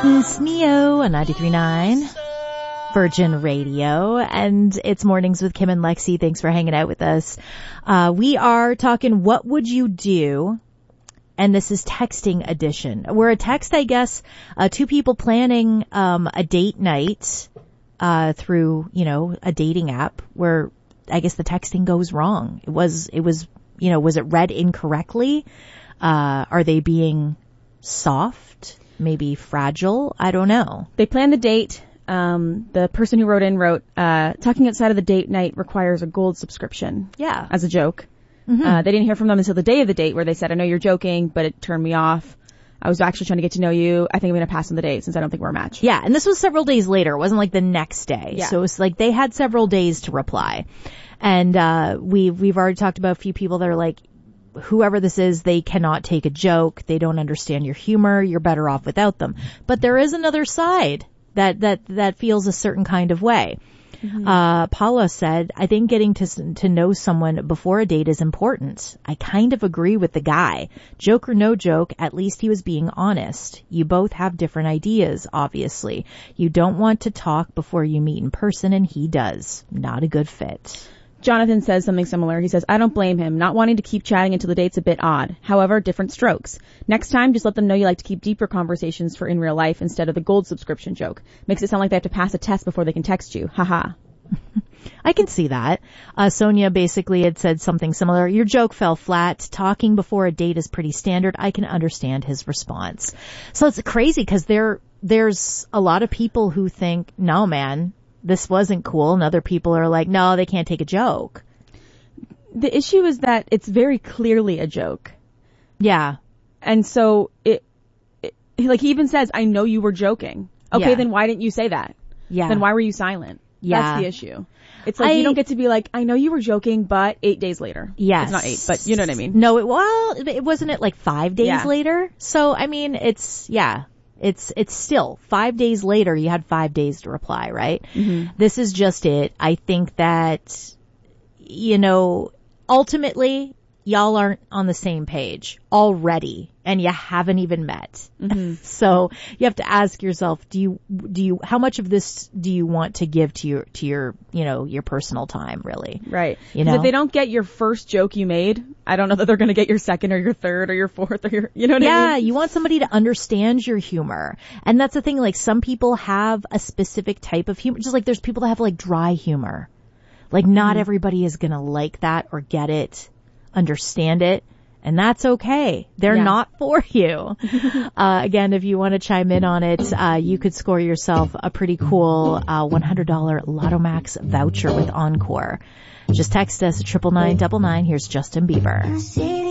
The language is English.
It's Neo on 93.9 Virgin Radio, and it's Mornings with Kim and Lexi. Thanks for hanging out with us. We are talking what would you do, and this is texting edition. We're a text, I guess, two people planning a date night through, a dating app where I guess the texting goes wrong. It was was it read incorrectly? Are they being soft? Maybe fragile? I don't know. They planned the date. The person who wrote in wrote, talking outside of the date night requires a gold subscription. Yeah. As a joke. Mm-hmm. They didn't hear from them until the day of the date where they said, I know you're joking, but it turned me off. I was actually trying to get to know you. I think I'm going to pass on the date since I don't think we're a match. Yeah. And this was several days later. It wasn't like the next day. Yeah. So it was like they had several days to reply. And, we've already talked about a few people that are like, whoever this is, they cannot take a joke. They don't understand your humor. You're better off without them. But there is another side that feels a certain kind of way. Mm-hmm. Paula said, I think getting to know someone before a date is important. I kind of agree with the guy. Joke or no joke, at least he was being honest. You both have different ideas, obviously. You don't want to talk before you meet in person, and he does. Not a good fit. Jonathan says something similar. He says, I don't blame him. Not wanting to keep chatting until the date's a bit odd. However, different strokes. Next time, just let them know you like to keep deeper conversations for in real life instead of the gold subscription joke. Makes it sound like they have to pass a test before they can text you. Haha. I can see that. Sonia basically had said something similar. Your joke fell flat. Talking before a date is pretty standard. I can understand his response. So it's crazy because there's a lot of people who think, no, man, this wasn't cool, and other people are like, no, they can't take a joke. The issue is that it's very clearly a joke. Yeah. And so he even says, I know you were joking. Okay, yeah. Then why didn't you say that? Yeah. Then why were you silent? Yeah. That's the issue. It's like you don't get to be like, I know you were joking, but 8 days later. Yes. It's not 8, but you know what I mean. No, it wasn't it like 5 days later? So, I mean, it's still 5 days later, you had 5 days to reply, right? Mm-hmm. This is just it. I think that, ultimately, y'all aren't on the same page already, and you haven't even met. Mm-hmm. So you have to ask yourself, how much of this do you want to give to your your personal time, really? Right. Because if they don't get your first joke you made, I don't know that they're going to get your second or your third or your fourth or what I mean? Yeah, you want somebody to understand your humor. And that's the thing, like some people have a specific type of humor, just like there's people that have like dry humor. Like not everybody is going to like that or get it, understand it, and that's okay. They're not for you. Again, if you want to chime in on it, you could score yourself a pretty cool $100 Lotto Max voucher with Encore. Just text us at 99999. Here's Justin Bieber.